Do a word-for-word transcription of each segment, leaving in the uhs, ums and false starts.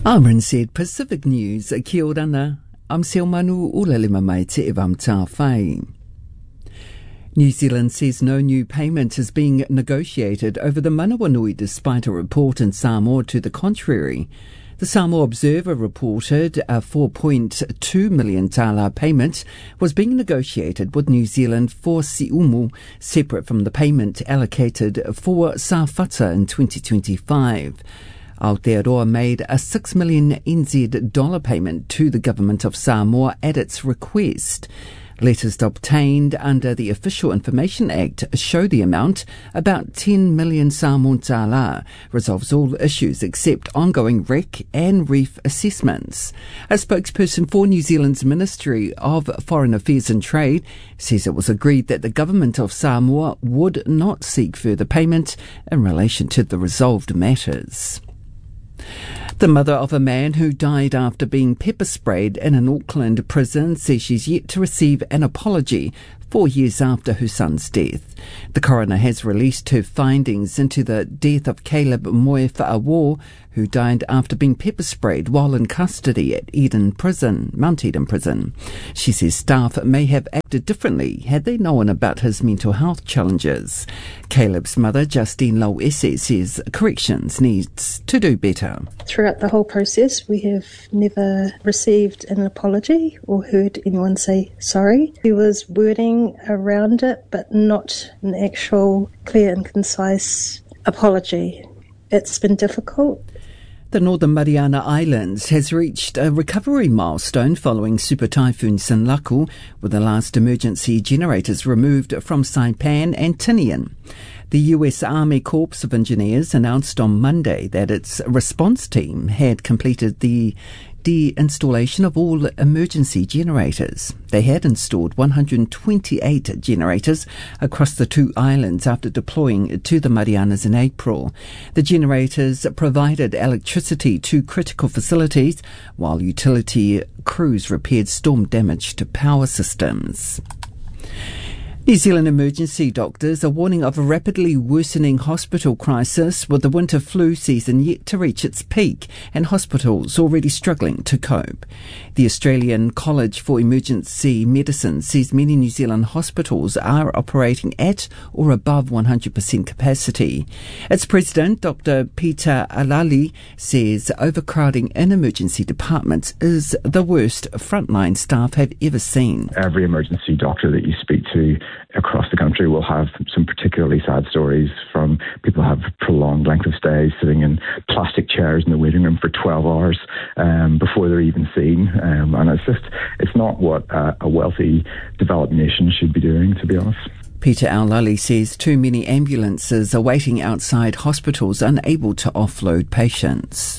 Amran said Pacific News, kia ora ana, am Seo Manu ulalima mai te evam tā whai. New Zealand says no new payment is being negotiated over the Manawanui despite a report in Samoa to the contrary. The Samoa Observer reported a four point two million tala payment was being negotiated with New Zealand for Siumu, separate from the payment allocated for Sawhata in twenty twenty-five. Aotearoa made a six million N Z dollar payment to the government of Samoa at its request. Letters obtained under the Official Information Act show the amount, about ten million Samoan tala, resolves all issues except ongoing wreck and reef assessments. A spokesperson for New Zealand's Ministry of Foreign Affairs and Trade says it was agreed that the government of Samoa would not seek further payment in relation to the resolved matters. The mother of a man who died after being pepper sprayed in an Auckland prison says she's yet to receive an apology four years after her son's death. The coroner has released her findings into the death of Caleb Moe-Fa'awo, who died after being pepper sprayed while in custody at Eden Prison, Mount Eden Prison. She says staff may have acted differently had they known about his mental health challenges. Caleb's mother, Justine Loese, says corrections needs to do better. Throughout the whole process, we have never received an apology or heard anyone say sorry. There was wording around it, but not an actual clear and concise apology. It's been difficult. The Northern Mariana Islands has reached a recovery milestone following Super Typhoon Sinlaku, with the last emergency generators removed from Saipan and Tinian. The U S Army Corps of Engineers announced on Monday that its response team had completed the de-installation of all emergency generators. They had installed one hundred twenty-eight generators across the two islands after deploying to the Marianas in April. The generators provided electricity to critical facilities, while utility crews repaired storm-damaged power systems. New Zealand emergency doctors are warning of a rapidly worsening hospital crisis, with the winter flu season yet to reach its peak and hospitals already struggling to cope. The Australian College for Emergency Medicine says many New Zealand hospitals are operating at or above one hundred percent capacity. Its president, Doctor Peter Alali, says overcrowding in emergency departments is the worst frontline staff have ever seen. Every emergency doctor that you speak to across the country will have some particularly sad stories from people who have prolonged length of stay, sitting in plastic chairs in the waiting room for twelve hours um, before they're even seen. Um, and it's just, it's not what uh, a wealthy, developed nation should be doing, to be honest. Peter Al-Lali says too many ambulances are waiting outside hospitals, unable to offload patients.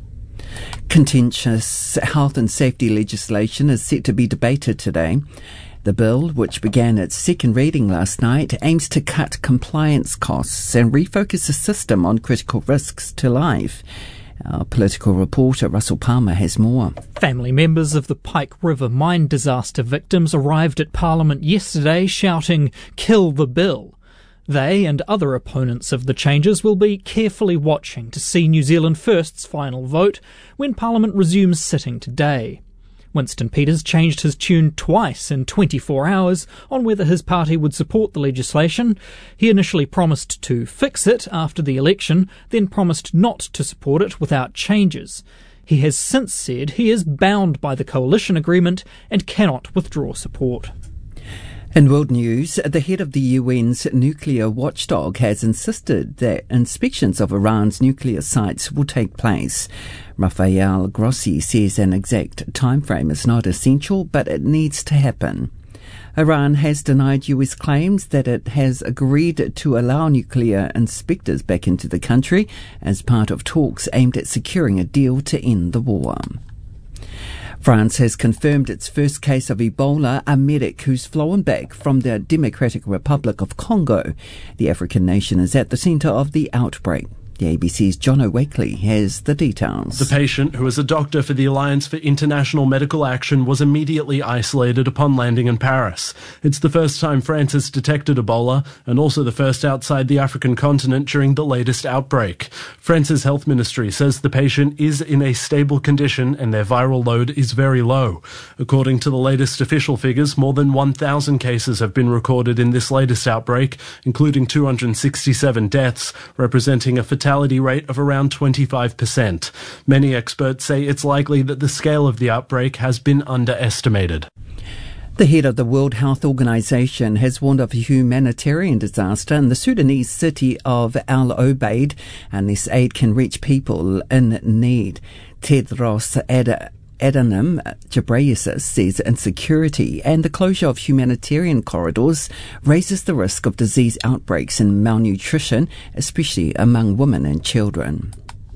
Contentious health and safety legislation is set to be debated today. The bill, which began its second reading last night, aims to cut compliance costs and refocus the system on critical risks to life. Our political reporter Russell Palmer has more. Family members of the Pike River mine disaster victims arrived at Parliament yesterday shouting, "Kill the bill." They and other opponents of the changes will be carefully watching to see New Zealand First's final vote when Parliament resumes sitting today. Winston Peters changed his tune twice in twenty-four hours on whether his party would support the legislation. He initially promised to fix it after the election, then promised not to support it without changes. He has since said he is bound by the coalition agreement and cannot withdraw support. In world news, the head of the U N's nuclear watchdog has insisted that inspections of Iran's nuclear sites will take place. Rafael Grossi says an exact timeframe is not essential, but it needs to happen. Iran has denied U S claims that it has agreed to allow nuclear inspectors back into the country as part of talks aimed at securing a deal to end the war. France has confirmed its first case of Ebola, a medic who's flown back from the Democratic Republic of Congo. The African nation is at the centre of the outbreak. The A B C's Jono Wakely has the details. The patient, who is a doctor for the Alliance for International Medical Action, was immediately isolated upon landing in Paris. It's the first time France has detected Ebola, and also the first outside the African continent during the latest outbreak. France's health ministry says the patient is in a stable condition and their viral load is very low. According to the latest official figures, more than one thousand cases have been recorded in this latest outbreak, including two hundred sixty-seven deaths, representing a fatality rate of around twenty-five percent. Many experts say it's likely that the scale of the outbreak has been underestimated. The head of the World Health Organization has warned of a humanitarian disaster in the Sudanese city of Al Obeid unless aid can reach people in need. Tedros Ad- Adhanom Ghebreyesus says insecurity and the closure of humanitarian corridors raises the risk of disease outbreaks and malnutrition, especially among women and children.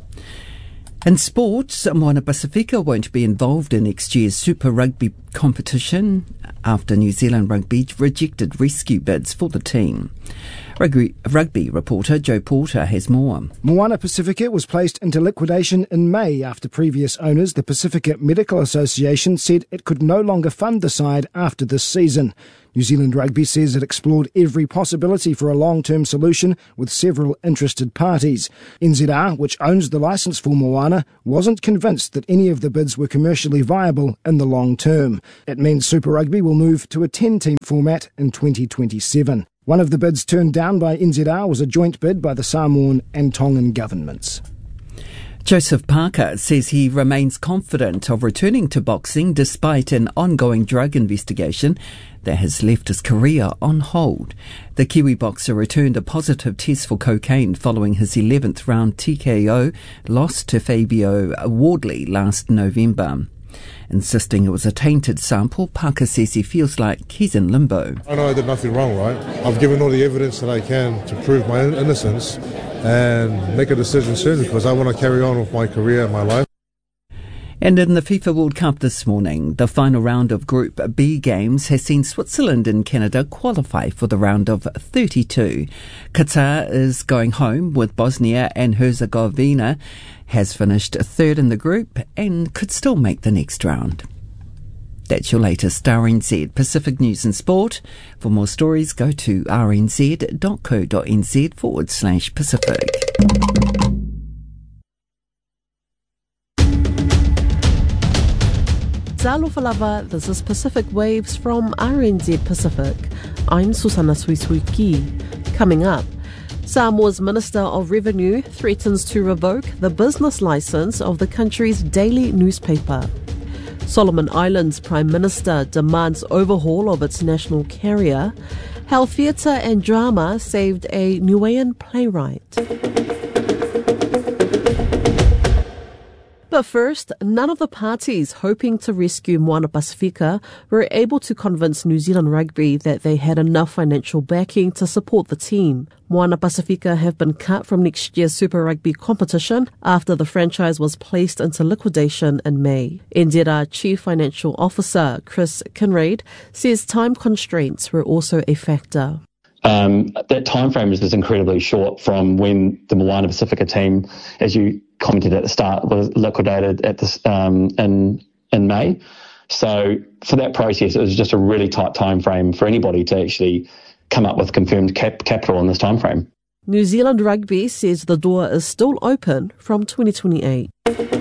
In sports, Moana Pasifika won't be involved in next year's Super Rugby competition after New Zealand Rugby rejected rescue bids for the team. Rugby, rugby reporter Joe Porter has more. Moana Pasifika was placed into liquidation in May after previous owners, the Pacifica Medical Association, said it could no longer fund the side after this season. New Zealand Rugby says it explored every possibility for a long-term solution with several interested parties. N Z R, which owns the licence for Moana, wasn't convinced that any of the bids were commercially viable in the long term. It means Super Rugby will move to a ten-team format in twenty twenty-seven. One of the bids turned down by N Z R was a joint bid by the Samoan and Tongan governments. Joseph Parker says he remains confident of returning to boxing despite an ongoing drug investigation that has left his career on hold. The Kiwi boxer returned a positive test for cocaine following his eleventh round T K O loss to Fabio Wardley last November. Insisting it was a tainted sample, Parker says he feels like he's in limbo. I know I did nothing wrong, right? I've given all the evidence that I can to prove my innocence and make a decision soon because I want to carry on with my career and my life. And in the FIFA World Cup this morning, the final round of Group B games has seen Switzerland and Canada qualify for the round of thirty-two. Qatar is going home with Bosnia and Herzegovina, has finished third in the group and could still make the next round. That's your latest R N Z Pacific News and Sport. For more stories, go to rnz.co.nz forward slash Pacific. Zalofalava, this is Pacific Waves from R N Z Pacific. I'm Susana Suisuiki. Coming up, Samoa's Minister of Revenue threatens to revoke the business licence of the country's daily newspaper. Solomon Islands Prime Minister demands overhaul of its national carrier. How theatre and drama saved a Niuean playwright. But first, none of the parties hoping to rescue Moana Pasifika were able to convince New Zealand Rugby that they had enough financial backing to support the team. Moana Pasifika have been cut from next year's Super Rugby competition after the franchise was placed into liquidation in May. N Z R Chief Financial Officer Chris Kinraid says time constraints were also a factor. Um, that time frame is just incredibly short from when the Moana Pasifika team, as you commented at the start, was liquidated at this um, in in May. So for that process, it was just a really tight time frame for anybody to actually come up with confirmed cap- capital in this time frame. New Zealand Rugby says the door is still open from twenty twenty-eight.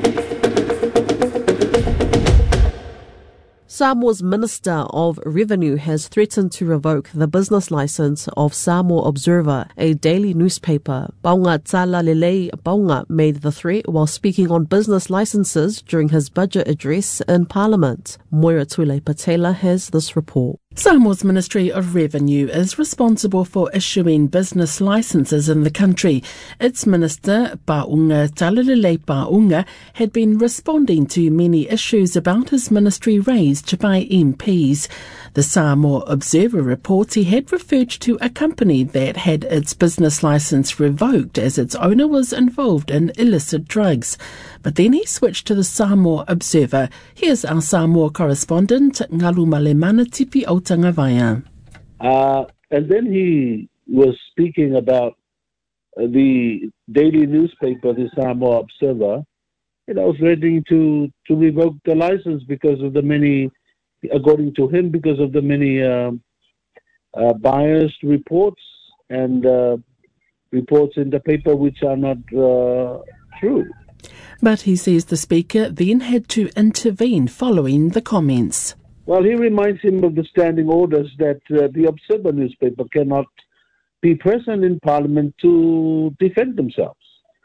Samoa's Minister of Revenue has threatened to revoke the business licence of Samoa Observer, a daily newspaper. Paunga Talalelei Paunga made the threat while speaking on business licences during his budget address in Parliament. Moira Tule Patela has this report. Samoa's Ministry of Revenue is responsible for issuing business licences in the country. Its minister, Paunga Talalelei Paunga, had been responding to many issues about his ministry raised by M Ps. The Samoa Observer reports he had referred to a company that had its business licence revoked as its owner was involved in illicit drugs. But then he switched to the Samoa Observer. Here's our Samoa correspondent, Ngalu Malemana Tipi Otangavaia. Uh, and then he was speaking about the daily newspaper, the Samoa Observer, you know, threatening to, to revoke the license because of the many, according to him, because of the many um, uh, biased reports and uh, reports in the paper which are not uh, true. But he says the Speaker then had to intervene following the comments. Well, he reminds him of the standing orders that uh, the Observer newspaper cannot be present in Parliament to defend themselves.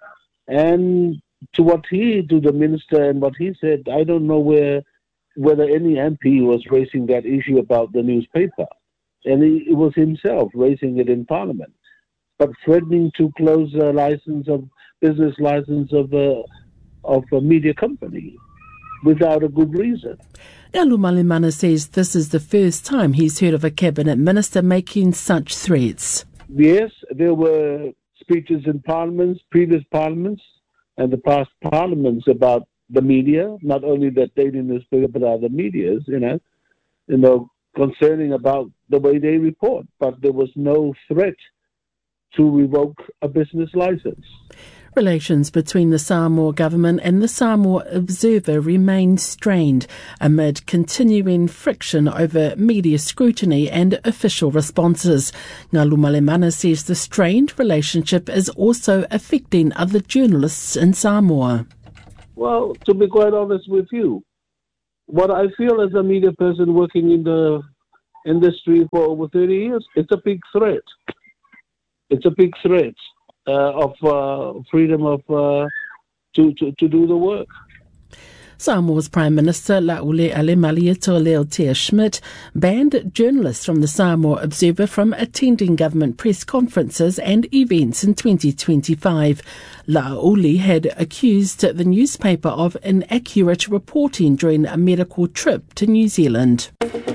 And to what he, to the minister and what he said, I don't know where whether any M P was raising that issue about the newspaper. And he, it was himself raising it in Parliament. But threatening to close a license of business license of a, of a media company without a good reason. Ngalu Malemana says this is the first time he's heard of a cabinet minister making such threats. Yes, there were speeches in parliaments, previous parliaments, and the past parliaments about the media, not only the daily newspaper, but other medias, you know, you know, concerning about the way they report. But there was no threat to revoke a business license. Relations between the Samoa government and the Samoa Observer remain strained amid continuing friction over media scrutiny and official responses. Ngalu Malemana says the strained relationship is also affecting other journalists in Samoa. Well, to be quite honest with you, what I feel as a media person working in the industry for over thirty years, it's a big threat. It's a big threat. Uh, of uh, freedom of uh, to, to to do the work. Samoa's Prime Minister Laule Alemaliato Leotea Schmidt banned journalists from the Samoa Observer from attending government press conferences and events in twenty twenty-five. Laule had accused the newspaper of inaccurate reporting during a medical trip to New Zealand.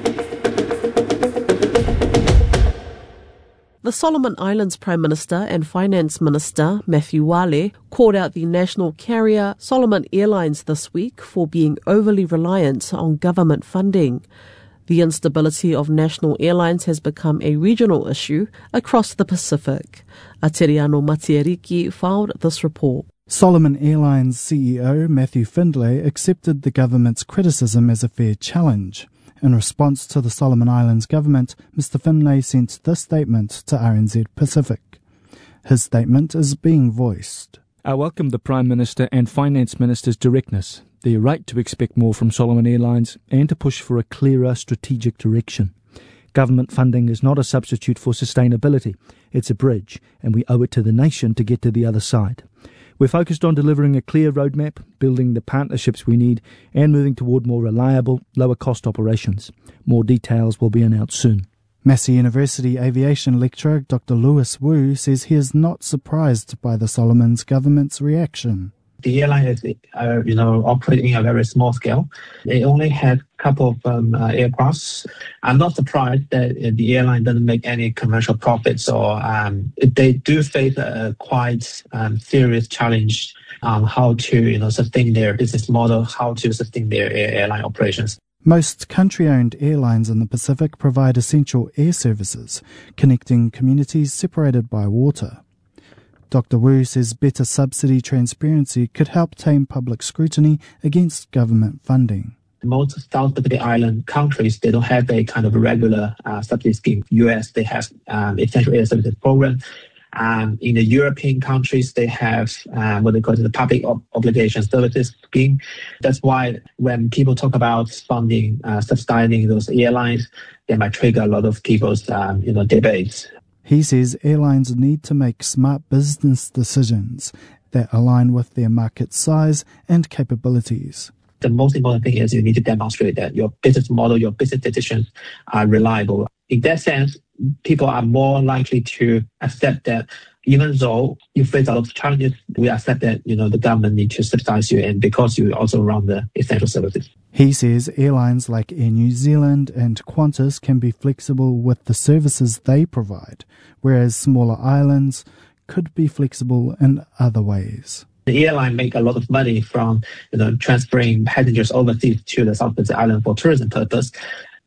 The Solomon Islands Prime Minister and Finance Minister, Matthew Wale, called out the national carrier Solomon Airlines this week for being overly reliant on government funding. The instability of national airlines has become a regional issue across the Pacific. Ateriano Matiariki filed this report. Solomon Airlines C E O Matthew Findlay accepted the government's criticism as a fair challenge. In response to the Solomon Islands government, Mister Findlay sent this statement to R N Z Pacific. His statement is being voiced. I welcome the Prime Minister and Finance Minister's directness, their right to expect more from Solomon Airlines and to push for a clearer strategic direction. Government funding is not a substitute for sustainability. It's a bridge, and we owe it to the nation to get to the other side. We're focused on delivering a clear roadmap, building the partnerships we need, and moving toward more reliable, lower-cost operations. More details will be announced soon. Massey University aviation lecturer Doctor Lewis Wu says he is not surprised by the Solomons government's reaction. The airline is, uh, you know, operating a very small scale. They only had a couple of um, uh, aircrafts. I'm not surprised that uh, the airline doesn't make any commercial profits, or um, they do face a quite um, serious challenge on how to, you know, sustain their business model, how to sustain their air- airline operations. Most country-owned airlines in the Pacific provide essential air services, connecting communities separated by water. Doctor Wu says better subsidy transparency could help tame public scrutiny against government funding. Most South Pacific Island countries, they don't have a kind of regular uh, subsidy scheme. U S, they have um, essential air services program. Um, in the European countries, they have um, what they call the public ob- obligation services scheme. That's why when people talk about funding, uh, subsidizing those airlines, they might trigger a lot of people's um, you know, debates. He says airlines need to make smart business decisions that align with their market size and capabilities. The most important thing is you need to demonstrate that your business model, your business decisions are reliable. In that sense, people are more likely to accept that even though you face a lot of challenges, we accept that, you know, the government needs to subsidize you, and because you also run the essential services. He says airlines like Air New Zealand and Qantas can be flexible with the services they provide, whereas smaller islands could be flexible in other ways. The airline make a lot of money from, you know, transferring passengers overseas to the South Pacific Island for tourism purpose.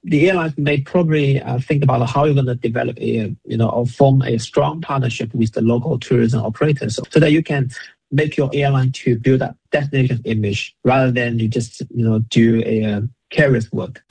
the airlines may probably uh, think about how you're going to develop a, you know, or form a strong partnership with the local tourism operators so, so that you can make your airline to build that destination image rather than you just, you know, do a uh, carriers work.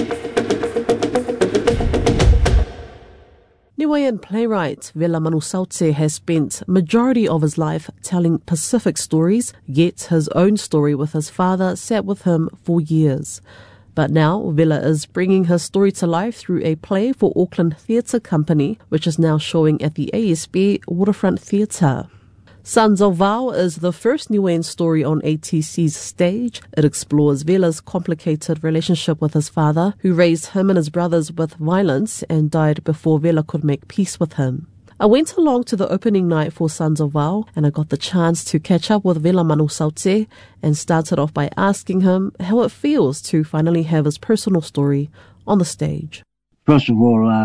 Niuean playwright Vela Manusauce has spent majority of his life telling Pacific stories, yet his own story with his father sat with him for years. But now Vela is bringing his story to life through a play for Auckland Theatre Company, which is now showing at the A S B Waterfront Theatre. Sons of Vow is the first Niuean story on A T C's stage. It explores Vela's complicated relationship with his father, who raised him and his brothers with violence and died before Vela could make peace with him. I went along to the opening night for Sons of Vow, and I got the chance to catch up with Vela Manusauce and started off by asking him how it feels to finally have his personal story on the stage. First of all, uh,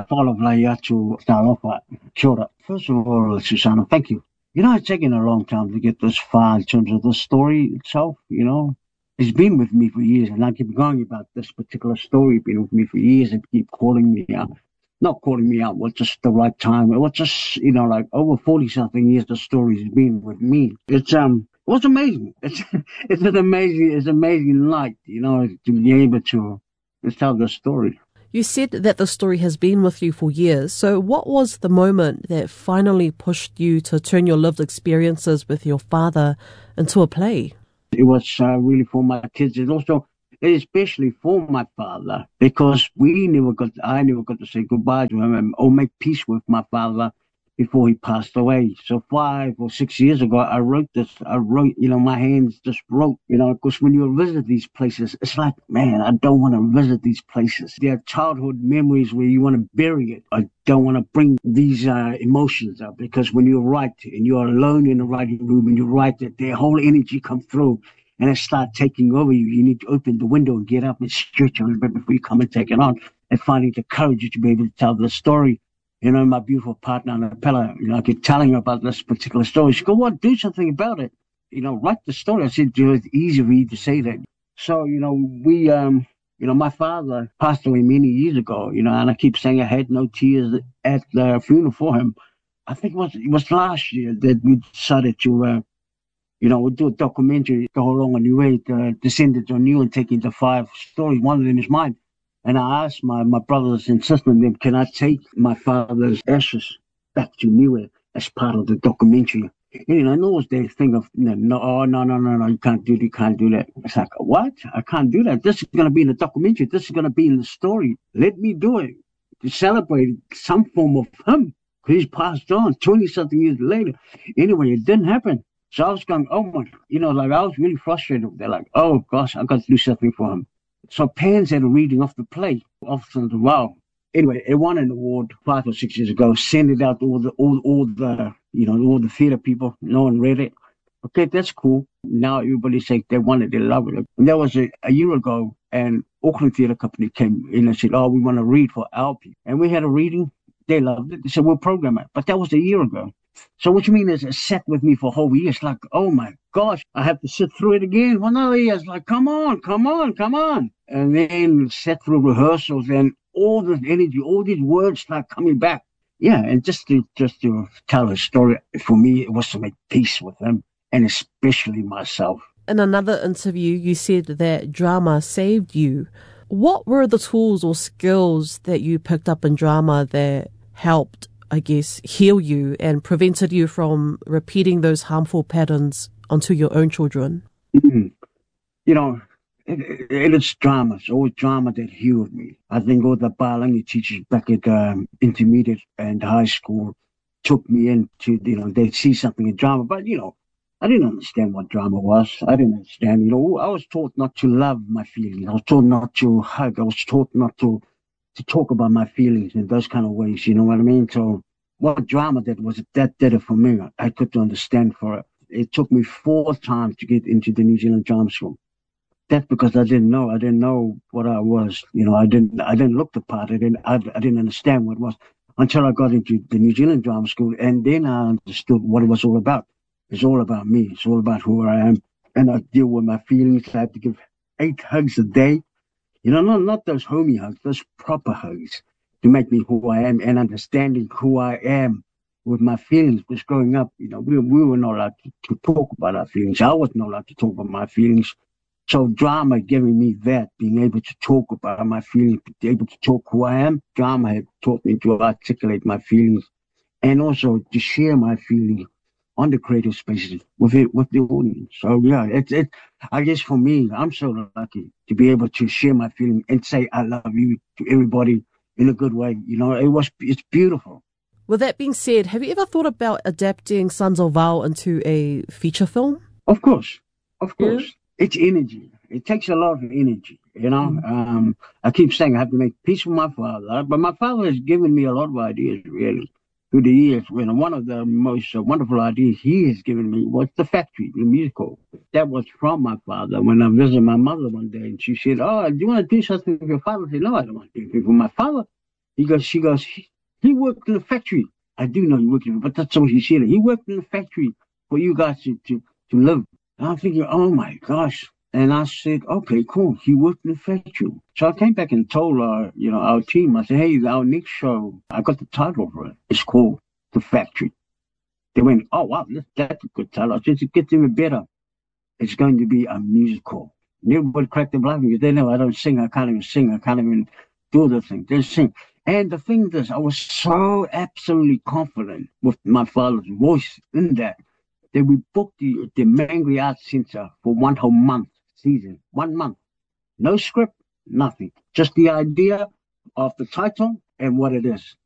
to start off with. Sure. First of all, Susanna, thank you. You know, it's taken a long time to get this far in terms of the story itself, you know. It's been with me for years, and I keep going about this particular story, been with me for years, and keep calling me out. Not calling me out, was just the right time. It was just, you know, like over forty-something years the story's been with me. It's, um, it was amazing. It's, it's an amazing, it's amazing night, you know, to be able to, to tell the story. You said that the story has been with you for years, so what was the moment that finally pushed you to turn your lived experiences with your father into a play? It was uh, really for my kids, and also especially for my father, because we never got, I never got to say goodbye to him or make peace with my father before he passed away. So five or six years ago, I wrote this, I wrote, you know, my hands just wrote, you know, because when you visit these places, it's like, man, I don't want to visit these places. They're childhood memories where you want to bury it. I don't want to bring these uh, emotions up, because when you write and you're alone in the writing room and you write it, their whole energy comes through and it starts taking over you. You need to open the window and get up and stretch a little bit before you come and take it on, and finding the courage to be able to tell the story. You know, my beautiful partner, Annapella, you know, I keep telling her about this particular story. She goes, what, do something about it. You know, write the story. I said, it's easy for you to say that. So, you know, we, um, you know, my father passed away many years ago, you know, and I keep saying I had no tears at the funeral for him. I think it was, it was last year that we decided to, uh, you know, we'll do a documentary, go along a new way, uh, Descendants on You, and take into five stories. One of them is mine. And I asked my, my brothers and sisters, can I take my father's ashes back to Niue as part of the documentary? And, you know, and always they think of, you know, no, oh, no, no, no, no, you can't do that, you can't do that. It's like, what? I can't do that. This is going to be in the documentary. This is going to be in the story. Let me do it to celebrate some form of him. Because he's passed on twenty-something years later. Anyway, it didn't happen. So I was going, oh, my, you know, like I was really frustrated. They're like, oh, gosh, I got to do something for him. So Pans had a reading of the play, of the Wow. Anyway, it won an award five or six years ago. Sent it out to all the, all, all the, you know, all the theatre people. No one read it. Okay, that's cool. Now everybody's saying they want it, they love it. And that was a, a year ago, and Auckland Theatre Company came in and said, oh, we want to read for our people. And we had a reading. They loved it. They said, we'll program it. But that was a year ago. So what you mean is it sat with me for a whole year. It's like, oh my gosh, I have to sit through it again for another year. It's like, come on, come on, come on. And then sat through rehearsals, and all this energy, all these words start coming back. Yeah, and just to just to tell a story, for me, it was to make peace with them, and especially myself. In another interview, you said that drama saved you. What were the tools or skills that you picked up in drama that helped, I guess, heal you and prevented you from repeating those harmful patterns onto your own children? Mm-hmm. You know, it, it, it is drama. It's always drama that healed me. I think all the Palangi teachers back at um, intermediate and high school took me into, you know, they'd see something in drama. But, you know, I didn't understand what drama was. I didn't understand, you know, I was taught not to love my feelings. I was taught not to hug. I was taught not to to talk about my feelings in those kind of ways, you know what I mean? So what drama that was, that did it for me. I couldn't understand for it. It took me four times to get into the New Zealand Drama School. That's because I didn't know. I didn't know what I was. You know, I didn't I didn't look the part. I didn't, I, I didn't understand what it was until I got into the New Zealand Drama School. And then I understood what it was all about. It's all about me. It's all about who I am. And I deal with my feelings. I have to give eight hugs a day. You know, not, not those homie hugs, those proper hugs to make me who I am and understanding who I am with my feelings. Because growing up, you know, we, we were not allowed to, to talk about our feelings. I was not allowed to talk about my feelings. So drama giving me that, being able to talk about my feelings, being able to talk who I am, drama had taught me to articulate my feelings and also to share my feelings on the creative spaces with it, with the audience. So yeah, it's it. I guess for me, I'm so lucky to be able to share my feelings and say I love you to everybody in a good way. You know, it was it's beautiful. With that being said, have you ever thought about adapting Sons of Val into a feature film? Of course, of course. Yeah. It's energy. It takes a lot of energy. You know, mm-hmm. um, I keep saying I have to make peace with my father, but my father has given me a lot of ideas, really. Through the years, when one of the most uh, wonderful ideas he has given me was The Factory, the musical. That was from my father. When I visited my mother one day, and she said, "Oh, do you want to do something with your father?" I said, "No, I don't want to do anything with my father." He goes, she goes, he, he worked in the factory. I do know he worked in, but that's what he said. He worked in the factory for you guys to, to, to live. And I'm thinking, oh my gosh. And I said, okay, cool. He worked in the factory. So I came back and told our, you know, our team, I said, hey, our next show, I got the title for it. It's called The Factory. They went, oh, wow, that's a good title. I said, it gets even better. It's going to be a musical. And everybody cracked them laughing because they know I don't sing. I can't even sing. I can't even do the thing. They sing. And the thing is, I was so absolutely confident with my father's voice in that, that we booked the, the Mangere Arts Centre for one whole month. Season, one month, no script, nothing, just the idea of the title and what it is.